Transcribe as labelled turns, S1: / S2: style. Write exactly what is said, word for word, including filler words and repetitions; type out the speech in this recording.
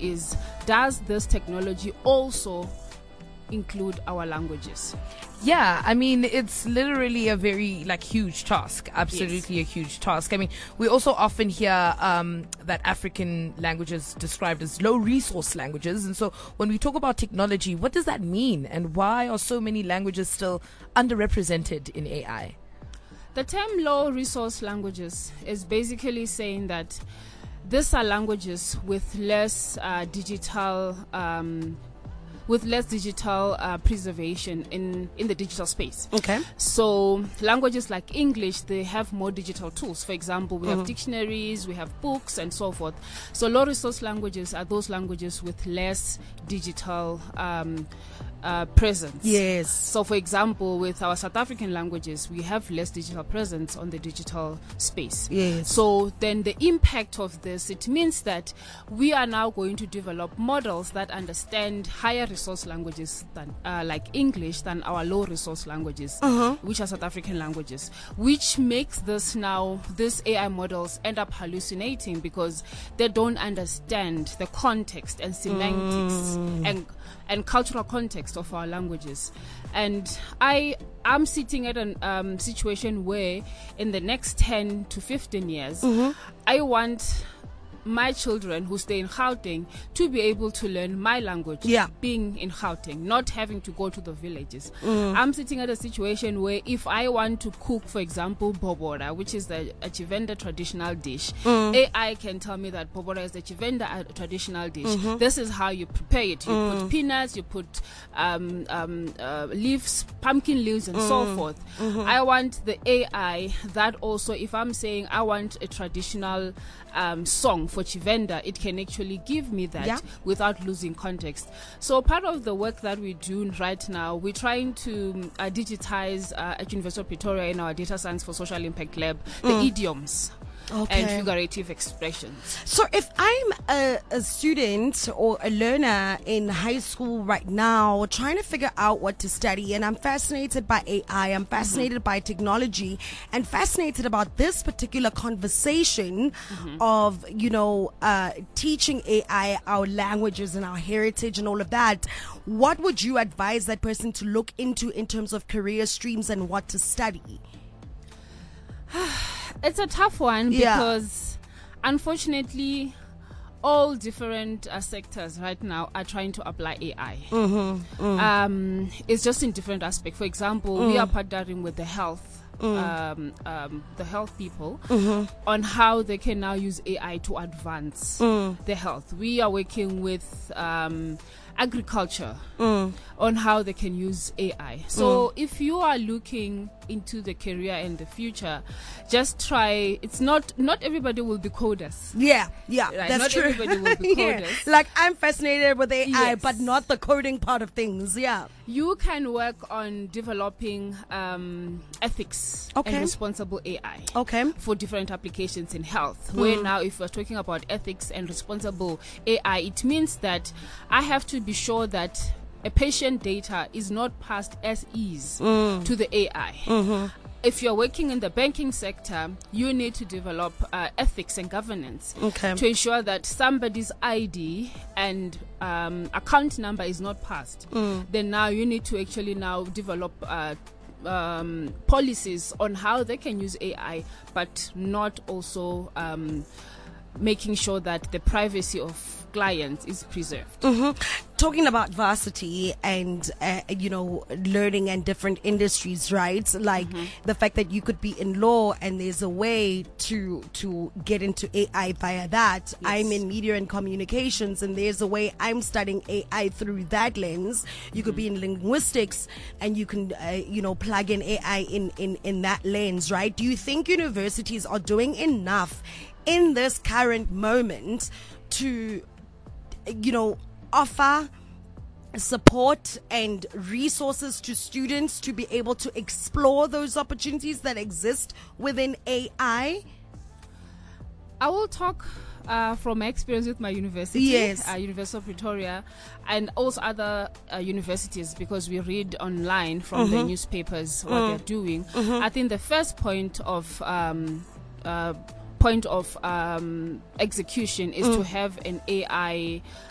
S1: is, does this technology also include our languages?
S2: Yeah, I mean, it's literally a very, like, huge task. Absolutely yes. a huge task. I mean, we also often hear um, that African languages described as low resource languages. And so when we talk about technology, what does that mean? And why are so many languages still underrepresented in A I?
S1: The term low resource languages is basically saying that these are languages with less uh, digital um with less digital uh, preservation in, in the digital space.
S2: Okay.
S1: So languages like English, they have more digital tools. For example, we
S2: mm-hmm.
S1: have dictionaries, we have books, and so forth. So low resource languages are those languages with less digital um, uh, presence.
S2: Yes.
S1: So for example, with our South African languages, we have less digital presence on the digital space.
S2: Yes.
S1: So then the impact of this, it means that we are now going to develop models that understand higher resource languages than uh, like English than our low resource languages,
S2: uh-huh.
S1: which are South African languages, which makes this now, these A I models end up hallucinating because they don't understand the context and semantics mm. and and cultural context of our languages. And I am sitting at a um, situation where in the next ten to fifteen years,
S2: mm-hmm.
S1: I want my children who stay in Gauteng to be able to learn my language,
S2: yeah.
S1: being in Gauteng, not having to go to the villages.
S2: Mm.
S1: I'm sitting at a situation where if I want to cook, for example, bobora, which is the a Chivenda traditional dish,
S2: mm.
S1: A I can tell me that bobora is the Chivenda uh, traditional dish.
S2: Mm-hmm.
S1: This is how you prepare it. You
S2: mm.
S1: put peanuts, you put um, um, uh, leaves, pumpkin leaves, and mm. so forth.
S2: Mm-hmm.
S1: I want the A I that also, if I'm saying I want a traditional um, song for Chivenda, it can actually give me that
S2: yeah.
S1: without losing context. So part of the work that we do right now, we're trying to uh, digitize uh, at University of Pretoria in our Data Science for Social Impact Lab, the
S2: mm.
S1: idioms.
S2: Okay.
S1: And figurative expressions.
S2: So if I'm a, a student or a learner in high school right now trying to figure out what to study, and I'm fascinated by A I, I'm fascinated mm-hmm. by technology, and fascinated about this particular conversation mm-hmm. of, you know, uh, teaching A I our languages and our heritage and all of that, what would you advise that person to look into in terms of career streams and what to study?
S1: It's a tough one
S2: yeah.
S1: because unfortunately all different uh, sectors right now are trying to apply A I.
S2: Mm-hmm. Mm.
S1: Um, it's just in different aspects. For example,
S2: mm.
S1: we are partnering with the health
S2: mm.
S1: um, um, the health people
S2: mm-hmm.
S1: on how they can now use A I to advance
S2: mm.
S1: the health. We are working with um, agriculture
S2: mm.
S1: on how they can use A I. So mm. if you are looking into the career and the future, just try. It's not not everybody will be coders.
S2: Yeah, yeah,
S1: right?
S2: that's
S1: not
S2: true.
S1: Not everybody will be
S2: yeah.
S1: coders.
S2: Like, I'm fascinated with A I,
S1: yes.
S2: but not the coding part of things. Yeah,
S1: you can work on developing um, ethics
S2: okay.
S1: and responsible A I.
S2: Okay,
S1: for different applications in health.
S2: Mm.
S1: Where now, if we're talking about ethics and responsible A I, it means that I have to be sure that a patient data is not passed as is
S2: mm.
S1: to the A I.
S2: Mm-hmm.
S1: If you're working in the banking sector, you need to develop uh, ethics and governance
S2: okay.
S1: to ensure that somebody's I D and um, account number is not passed.
S2: Mm.
S1: Then now you need to actually now develop uh, um, policies on how they can use A I, but not also um, making sure that the privacy of clients is preserved.
S2: Mm-hmm. Talking about varsity and uh, you know, learning and different industries, right? Like mm-hmm. the fact that you could be in law and there's a way to to get into A I via that. Yes. I'm in media and communications and there's a way I'm studying A I through that lens. You mm-hmm. could be in linguistics and you can uh, you know, plug in A I in, in in that lens, right? Do you think universities are doing enough in this current moment to, you know, offer support and resources to students to be able to explore those opportunities that exist within A I?
S1: I will talk uh, from my experience with my university,
S2: yes.
S1: uh, University of Pretoria, and also other uh, universities, because we read online from
S2: mm-hmm.
S1: the newspapers what
S2: mm.
S1: they're doing.
S2: Mm-hmm.
S1: I think the first point of um, uh, point of um, execution is
S2: mm.
S1: to have an A I